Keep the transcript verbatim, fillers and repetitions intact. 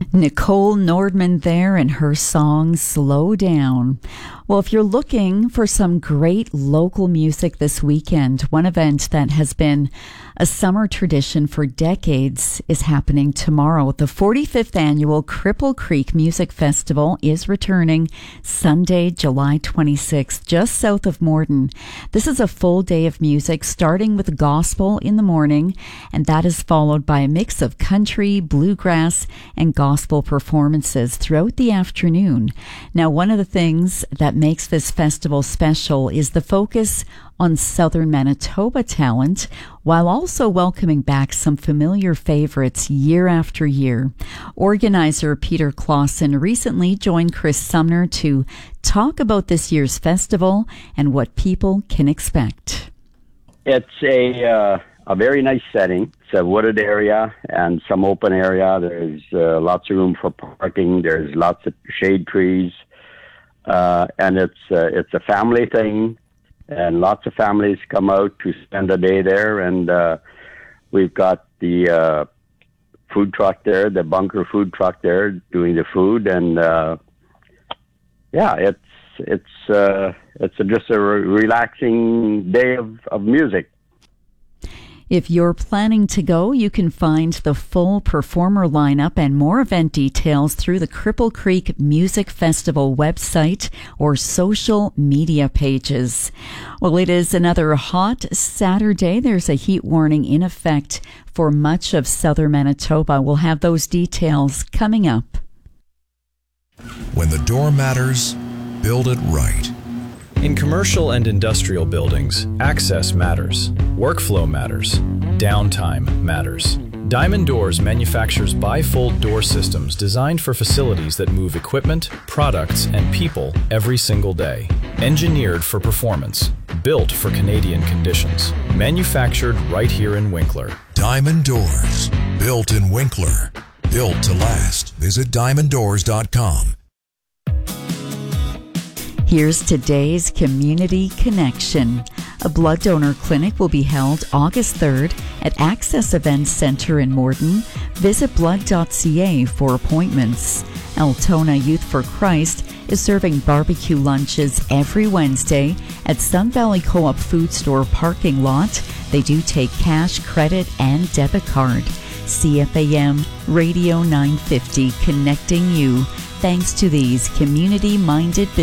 Nicole Nordman there and her song Slow Down. Well, if you're looking for some great local music this weekend, one event that has been a summer tradition for decades is happening tomorrow. The forty-fifth annual Cripple Creek Music Festival is returning Sunday, July twenty-sixth, just south of Morden. This is a full day of music, starting with gospel in the morning, and that is followed by a mix of country, bluegrass, and gospel performances throughout the afternoon. Now, one of the things that makes this festival special is the focus on southern Manitoba talent, while also welcoming back some familiar favorites year after year. Organizer Peter Clausen recently joined Chris Sumner to talk about this year's festival and what people can expect. It's a uh, a very nice setting. It's a wooded area and some open area. There's uh, lots of room for parking. There's lots of shade trees, uh, and it's uh, it's a family thing. And lots of families come out to spend a day there, and uh, we've got the uh, food truck there, the bunker food truck there, doing the food, and uh, yeah, it's it's uh, it's a, just a re- relaxing day of, of music. If you're planning to go, you can find the full performer lineup and more event details through the Cripple Creek Music Festival website or social media pages. Well, it is another hot Saturday. There's a heat warning in effect for much of southern Manitoba. We'll have those details coming up. When the door matters, build it right. In commercial and industrial buildings, access matters, workflow matters, downtime matters. Diamond Doors manufactures bifold door systems designed for facilities that move equipment, products, and people every single day. Engineered for performance, built for Canadian conditions, manufactured right here in Winkler. Diamond Doors, built in Winkler, built to last. Visit diamond doors dot com. Here's today's Community Connection. A blood donor clinic will be held August third at Access Events Centre in Morden. Visit blood dot c a for appointments. Altona Youth for Christ is serving barbecue lunches every Wednesday at Sun Valley Co-op Food Store parking lot. They do take cash, credit, and debit card. C F A M Radio nine fifty, connecting you. Thanks to these community-minded businesses.